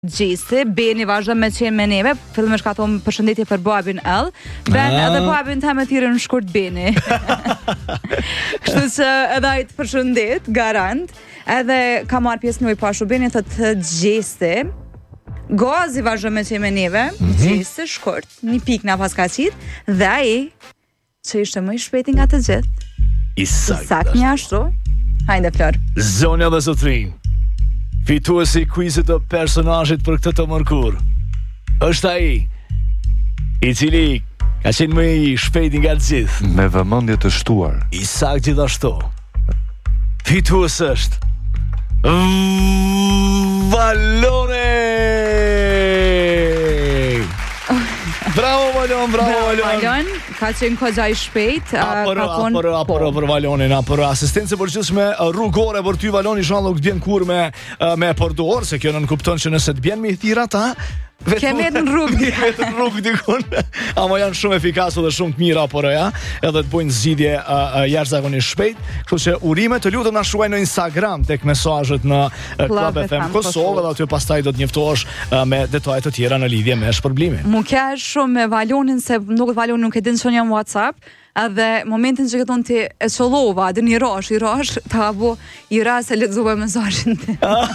Gjesti, Beni vazhdo me qenë me neve, fillimisht ka thonë përshëndetje për babin Ell, Ben edhe babin të me thirrën shkurt Beni. Kështu që edhe ai të përshëndet, garant, edhe ka marrë pjesë në pashu Beni, thotë Gjesti, Gozi vazhdo me qenë me neve, Gjesti shkurt, një pikë na pas ka qitë, dhe ai që ishte më i shpejti nga të gjithë. Sakt një ashtu, hajde Flor. Zonja dhe zotrin, fituesi quizit të personazhit për këtë të mërkur është ai i cili ka qenë më i shpejti nga të gjithë, me vëmendje të shtuar. I sakt gjithashtu. Fitues është Valone. Bravo Valon, Valon, ka qenë koxa i shpejt. Apër për Valonin, apër asistencë përgjithshme rrugore për ty Valon, inshallah nuk t'bjen kur me përdor, se kjo nën kupton që nëse t'bjen me thira ta, kemi në rrugë dikun. Ama janë shumë efikase dhe shumë të mira apëroja, edhe të bojnë zgjidhje jashtëzakonisht shpejt. Kështu që urime, të lutem na shkruaj në Instagram tek mesazhet në Club FM Kosovë, dhe aty pastaj do të njoftohesh me detaje të tjera në lidhje me shpërblimin. Mu ka shumë me Valonin, se nuk Valoni nuk e din çon jam WhatsApp. Edhe momentin që këton ti e sollova, dhe i rash, ta bu i ras e lexova mesazhin ti.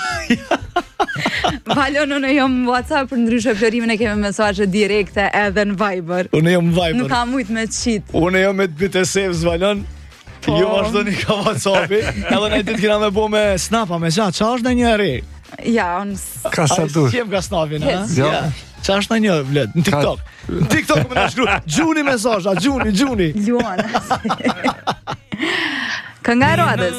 Valon, unë jam WhatsApp, për ndryshe Florimin e kemi mesazhe direkte edhe në Viber. Unë jam Viber. Nuk kam mujt me qit. Unë jam me të bitë sevs Valon. Ju vazhdoni ka WhatsAppi, edhe në ditë kena me bo me snapa, me qa është në njëri? Ja, unë... Ka sa dur. Jem ka snapin, ha? Ja. Qa është në një, vlet, në TikTok. Në TikTok më në shkru, Gjuni mesazha, Gjuni. Luana. Këngaj Rodës.